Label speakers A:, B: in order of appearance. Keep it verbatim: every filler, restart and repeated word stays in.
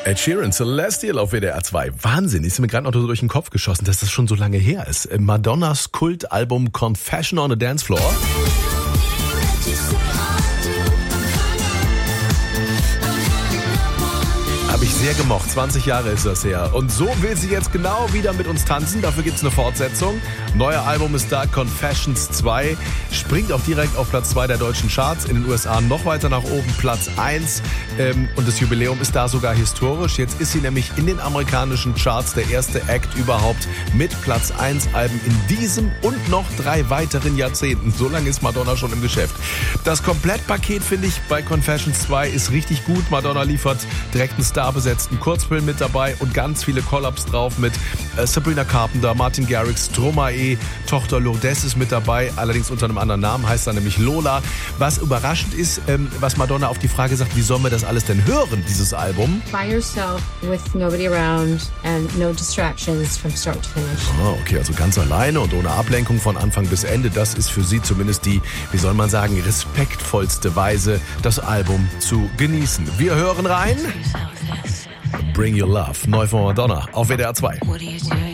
A: Ed Sheeran, Celestial auf W D R zwei. Wahnsinn, ist mir gerade noch so durch den Kopf geschossen, dass das schon so lange her ist. Madonnas Kultalbum Confession on a Dance Floor. Habe ich sehr gemocht. zwanzig Jahre ist das her. Und so will sie jetzt genau wieder mit uns tanzen. Dafür gibt's eine Fortsetzung. Neuer Album ist da, Confessions zwei. Springt auch direkt auf Platz zwei der deutschen Charts. In den U S A noch weiter nach oben, Platz eins. Ähm, und das Jubiläum ist da sogar historisch. Jetzt ist sie nämlich in den amerikanischen Charts der erste Act überhaupt mit Platz eins Alben in diesem und noch drei weiteren Jahrzehnten. So lange ist Madonna schon im Geschäft. Das Komplettpaket, finde ich, bei Confessions zwei ist richtig gut. Madonna liefert direkt einen Star besetzten Kurzfilm mit dabei und ganz viele Collabs drauf mit äh, Sabrina Carpenter, Martin Garrix, Stromae, Tochter Lourdes ist mit dabei, allerdings unter einem anderen Namen, heißt er nämlich Lola. Was überraschend ist, ähm, was Madonna auf die Frage sagt, wie sollen wir das alles denn hören, dieses Album?
B: By yourself, with nobody around and no distractions from start to finish.
A: Ah, okay, also ganz alleine und ohne Ablenkung von Anfang bis Ende. Das ist für sie zumindest die, wie soll man sagen, respektvollste Weise, das Album zu genießen. Wir hören rein. Bring Your Love, neu von Madonna auf W D R zwei.